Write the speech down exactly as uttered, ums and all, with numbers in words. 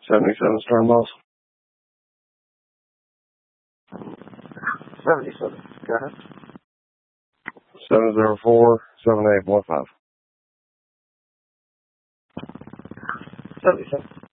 seventy-seven Stern Boss. seventy-seven. Go ahead. seven zero four, seven eight one five. seventy-seven.